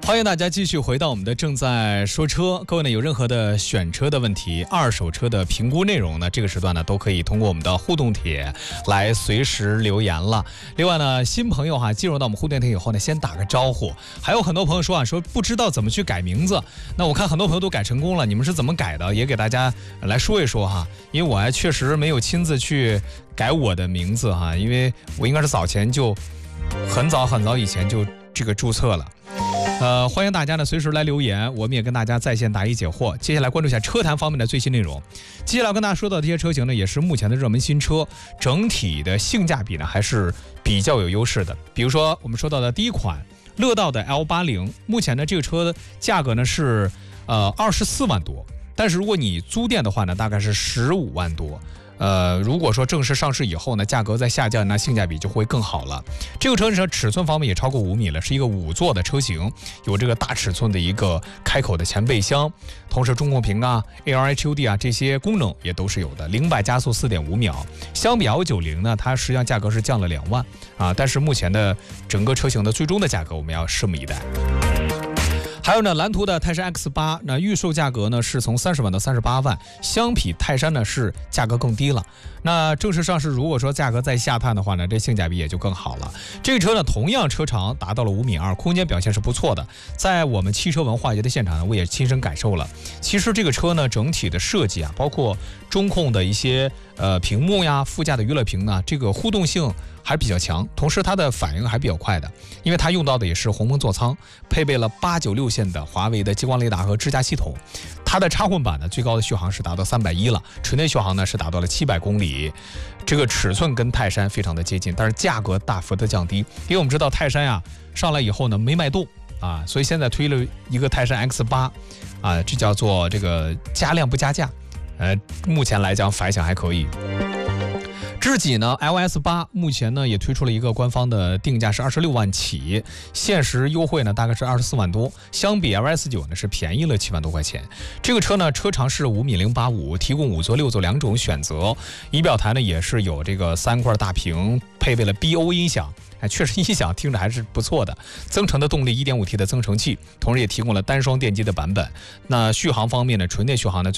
欢迎大家继续回到我们的正在说车，各位呢有任何的选车的问题、二手车的评估内容呢，这个时段呢都可以通过我们的互动帖来随时留言了。另外呢，新朋友进入到我们互动帖以后呢，先打个招呼。还有很多朋友说说不知道怎么去改名字，那我看很多朋友都改成功了，你们是怎么改的？也给大家来说一说哈，因为我还确实没有亲自去改我的名字哈，因为我应该是早前就很早以前就这个注册了。欢迎大家呢随时来留言，我们也跟大家在线答疑解惑。接下来关注一下车坛方面的最新内容。接下来跟大家说到这些车型呢，也是目前的热门新车，整体的性价比呢还是比较有优势的。比如说我们说到的第一款乐道的 L80， 目前呢这个车的价格呢是24万多，但是如果你租店的话呢，大概是15万多。如果说正式上市以后呢，价格再下降，那性价比就会更好了。这个车呢，尺寸方面也超过5米了，是一个5座的车型，有这个大尺寸的一个开口的前备箱，同时中控屏ARHUD 这些功能也都是有的。0-100加速4.5秒，相比 L90 呢，它实际上价格是降了2万但是目前的整个车型的最终的价格，我们要拭目以待。还有呢，蓝图的泰山 X8， 那预售价格呢是从30万到38万，相比泰山呢是价格更低了。那正式上市，如果说价格再下探的话呢，这性价比也就更好了。这个车呢，同样车长达到了5.2米，空间表现是不错的。在我们汽车文化节的现场呢，我也亲身感受了。其实这个车呢，整体的设计包括中控的一些屏幕副驾的娱乐屏呢，这个互动性还比较强，同时它的反应还比较快的，因为它用到的也是鸿蒙座舱，配备了896线的华为的激光雷达和支架系统。它的插混版呢，最高的续航是达到310了，纯电续航呢是达到了700公里，这个尺寸跟泰山非常的接近，但是价格大幅的降低，因为我们知道泰山上来以后呢没卖动所以现在推了一个泰山 X8 这叫做这个加量不加价，目前来讲反响还可以。智己呢 LS8 目前呢也推出了一个官方的定价是26万起，限时优惠呢大概是24万多，相比 LS9 呢是便宜了7万多块钱。这个车呢车长是5.085米，提供5座6座2种选择，仪表台呢也是有这个3块大屏，配备了 BO 音响，确实音响听着还是不错的。增程的动力 1.5T 的增程器，同时也提供了单双电机的版本。那续航方面呢，纯电续航呢